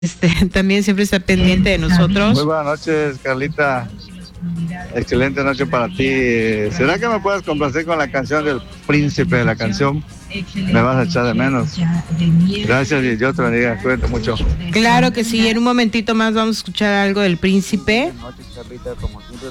también siempre está pendiente de nosotros. Muy buenas noches, Carlita. Excelente noche para ti. ¿Será que me puedes complacer con la canción del Príncipe de la canción? Me vas a echar de menos. Gracias y Dios te bendiga. Cuídate mucho. Claro que sí, en un momentito más vamos a escuchar algo del Príncipe. Buenas noches, Carlita, como siempre,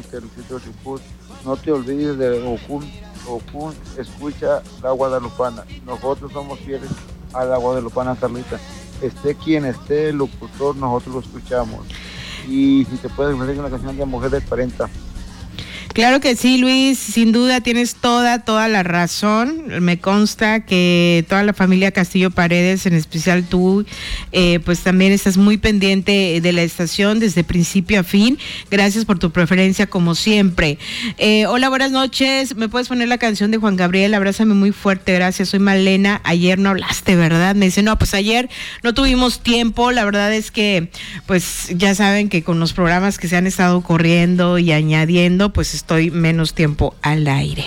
no te olvides de Okun, escucha la guadalupana. Nosotros somos fieles a la guadalupana, Carlita. Esté quien esté, el locutor, nosotros lo escuchamos. Y si te puedes meter una canción de Mujer de 40. Claro que sí, Luis, sin duda tienes toda la razón. Me consta que toda la familia Castillo Paredes, en especial tú, pues también estás muy pendiente de la estación desde principio a fin. Gracias por tu preferencia como siempre. Hola, buenas noches. ¿Me puedes poner la canción de Juan Gabriel? Abrázame muy fuerte, gracias. Soy Malena. Ayer no hablaste, ¿verdad? Me dice, no, pues ayer no tuvimos tiempo. La verdad es que, pues ya saben que con los programas que se han estado corriendo y añadiendo, pues estoy menos tiempo al aire.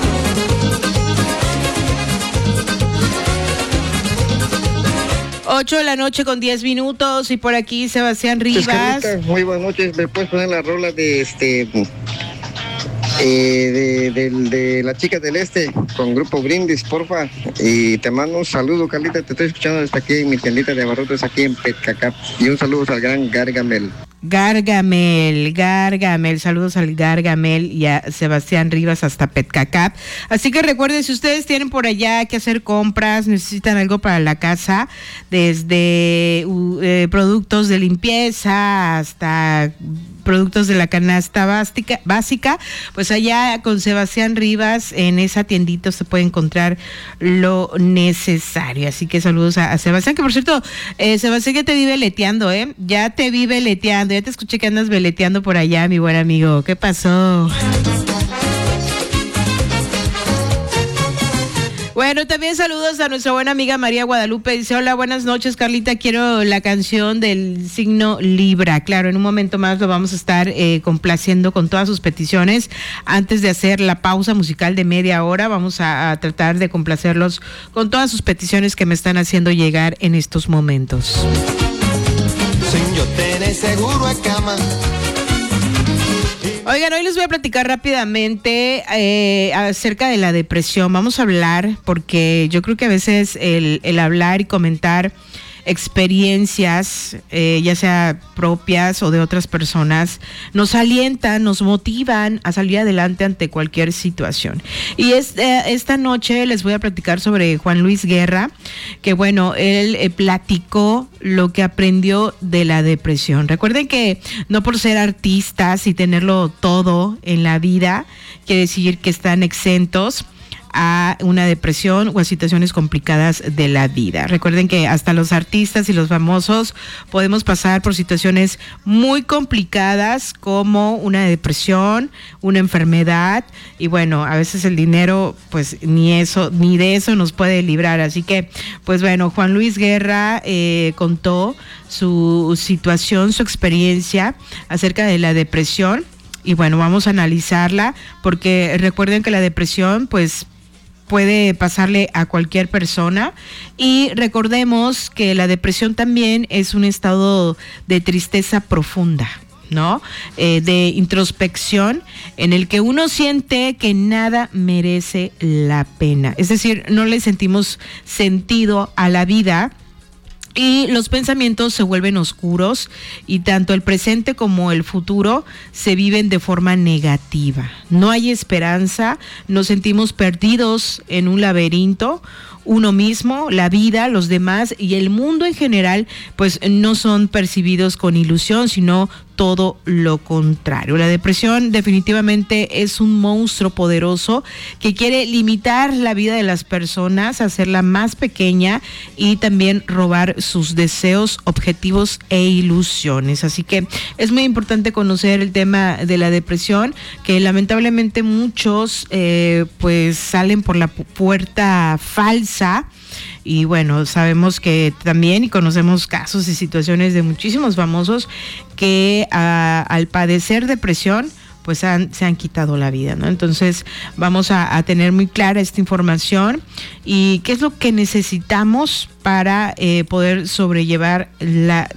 8 de la noche con 10 minutos y por aquí Sebastián Rivas. Carlita, muy buenas noches. ¿Me puedes poner la rola de de la chica del este con Grupo Brindis, porfa? Y te mando un saludo, Carlita. Te estoy escuchando desde aquí en mi tiendita de abarrotes aquí en Petcacap. Y un saludo al gran Gargamel, saludos al Gargamel y a Sebastián Rivas hasta Petcacap. Así que recuerden, si ustedes tienen por allá que hacer compras, necesitan algo para la casa, desde productos de limpieza hasta productos de la canasta básica, pues allá con Sebastián Rivas en esa tiendita se puede encontrar lo necesario. Así que saludos a Sebastián, que por cierto, Sebastián ya te vi veleteando, ya te escuché que andas veleteando por allá, mi buen amigo. ¿Qué pasó? Bueno, también saludos a nuestra buena amiga María Guadalupe. Dice, hola, buenas noches, Carlita, quiero la canción del signo Libra. Claro, en un momento más lo vamos a estar complaciendo con todas sus peticiones. Antes de hacer la pausa musical de media hora, vamos a tratar de complacerlos con todas sus peticiones que me están haciendo llegar en estos momentos. Sin yo tener seguro a cama. Oigan, hoy les voy a platicar rápidamente acerca de la depresión. Vamos a hablar porque yo creo que a veces el hablar y comentar experiencias, ya sea propias o de otras personas, nos alientan, nos motivan a salir adelante ante cualquier situación. Y esta noche les voy a platicar sobre Juan Luis Guerra, que bueno, él platicó lo que aprendió de la depresión. Recuerden que no por ser artistas y tenerlo todo en la vida, quiere decir que están exentos a una depresión o a situaciones complicadas de la vida. Recuerden que hasta los artistas y los famosos podemos pasar por situaciones muy complicadas como una depresión, una enfermedad, y bueno, a veces el dinero pues ni de eso nos puede librar. Así que pues bueno, Juan Luis Guerra contó su situación, su experiencia acerca de la depresión, y bueno, vamos a analizarla porque recuerden que la depresión pues puede pasarle a cualquier persona, y recordemos que la depresión también es un estado de tristeza profunda, ¿no? De introspección en el que uno siente que nada merece la pena, es decir, no le sentimos sentido a la vida y los pensamientos se vuelven oscuros y tanto el presente como el futuro se viven de forma negativa. No hay esperanza, nos sentimos perdidos en un laberinto. Uno mismo, la vida, los demás y el mundo en general, pues no son percibidos con ilusión, sino todo lo contrario. La depresión definitivamente es un monstruo poderoso que quiere limitar la vida de las personas, hacerla más pequeña y también robar sus deseos, objetivos e ilusiones. Así que es muy importante conocer el tema de la depresión, que lamentablemente muchos pues salen por la puerta falsa. Y bueno, sabemos que también y conocemos casos y situaciones de muchísimos famosos que al padecer depresión pues se han quitado la vida, ¿no? Entonces vamos a tener muy clara esta información y qué es lo que necesitamos para poder sobrellevar la